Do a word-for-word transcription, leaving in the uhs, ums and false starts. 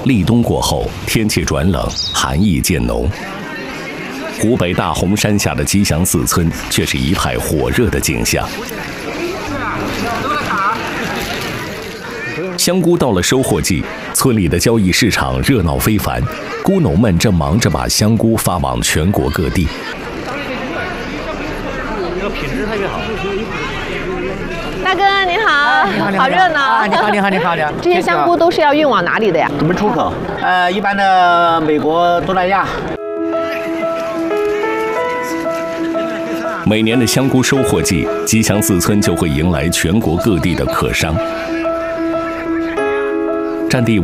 立冬过后，天气转冷，寒意渐浓。湖北大洪山下的吉祥寺村却是一派火热的景象。香菇到了收获季，村里的交易市场热闹非凡，菇农们正忙着把香菇发往全国各地。 品质特别好。 大哥您好， 你好，你好热闹啊！你好，你好，你好的。 这些香菇都是要运往哪里的呀？ 我们出口，呃，一般的美国、东南亚。 每年的香菇收获季，吉祥寺村就会迎来全国各地的客商。占地